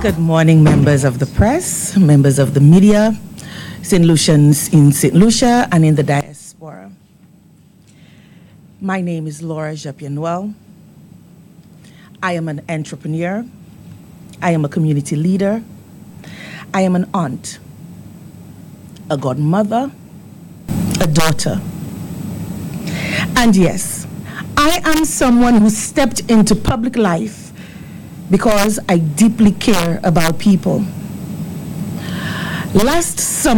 Good morning, members of the press, members of the media, St. Lucians in St. Lucia and in the diaspora. My name is Laura Japianuel. I am an entrepreneur. I am a community leader. I am an aunt, a godmother, a daughter. And yes, I am someone who stepped into public life because I deeply care about people. Last summer,